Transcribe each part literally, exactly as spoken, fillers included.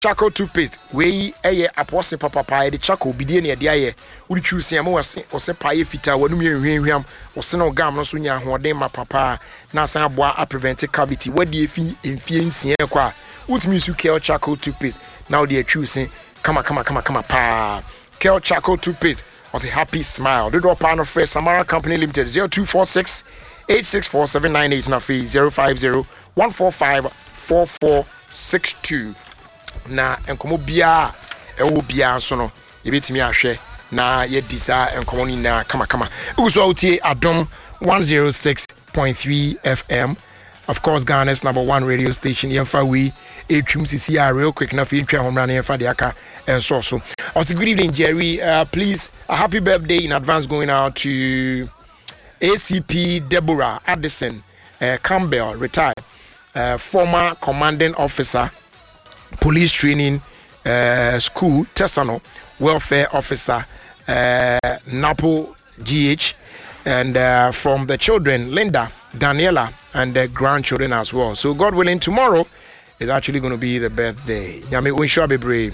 charcoal toothpaste we eye apose papa pa de charcoal bidie ne de aye uri choose am wose wose paye fita wanum yenhwenhwam wose no gam no so nya hoden ma papa na san aboa a prevent cavity wadi efi enfie nsia kwa utimi su Kel charcoal toothpaste now they choose kama kama kama kama pa Kel charcoal toothpaste was a happy smile the door panel for Samara Company Limited zero two four six eight six four seven nine eight na fee zero five zero one four five four four six two na enkomo bia ewo bia so no yebetimi ahwe na ye disa enkomo ni na kama kama uso autie Adom one oh six point three F M, of course Ghana's number one radio station. Yemfa we etwum sisi a real quick na fi ntwa homra na yemfa de aka enso so. Also good evening Jerry, uh, please a happy birthday in advance going out to A C P Deborah Addison uh, Campbell, retired uh, former commanding officer police training uh, school Tesano welfare officer uh, Napo G H, and uh, from the children Linda, Daniela, and the grandchildren as well. So God willing, tomorrow is actually going to be the birthday. Yami we should be brave.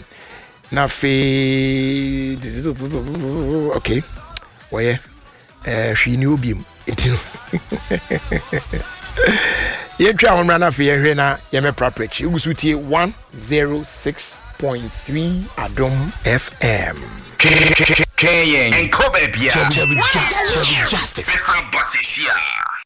Nafi okay. Where uh, she knew him. Ye twa won na fe hwe na ye me praprechi ugusutie one oh six point three Adom F M. K K and Kobe Bia. Justice.